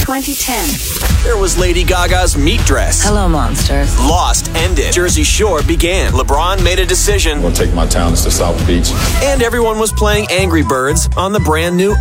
2010. There was Lady Gaga's meat dress. Hello, monsters. Lost ended. Jersey Shore began. LeBron made a decision. I'm going to take my talents to South Beach. And everyone was playing Angry Birds on the brand new